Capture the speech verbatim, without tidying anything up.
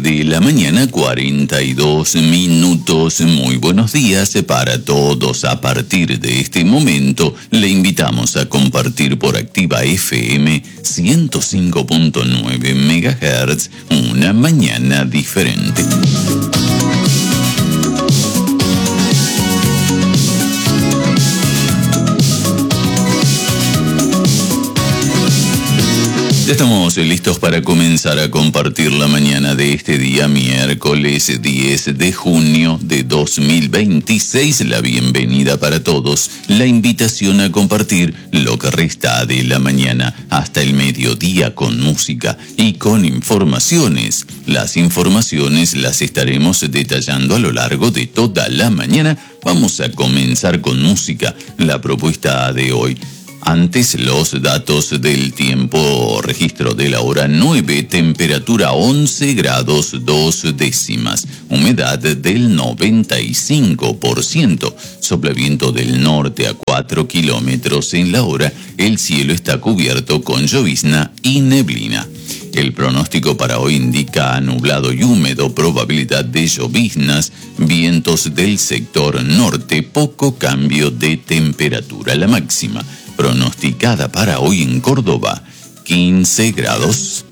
de la mañana, cuarenta y dos minutos. Muy buenos días para todos. A partir de este momento, le invitamos a compartir por Activa F M ciento cinco punto nueve megahertz una mañana diferente. Ya estamos listos para comenzar a compartir la mañana de este día, miércoles diez de junio de dos mil veintiséis. La bienvenida para todos, la invitación a compartir lo que resta de la mañana hasta el mediodía con música y con informaciones. Las informaciones las estaremos detallando a lo largo de toda la mañana. Vamos a comenzar con música, la propuesta de hoy. Antes, los datos del tiempo. Registro de la hora nueve, temperatura once grados dos décimas, humedad del noventa y cinco por ciento, sopla viento del norte a cuatro kilómetros en la hora, el cielo está cubierto con llovizna y neblina. El pronóstico para hoy indica nublado y húmedo, probabilidad de lloviznas, vientos del sector norte, poco cambio de temperatura. La máxima pronosticada para hoy en Córdoba, quince grados.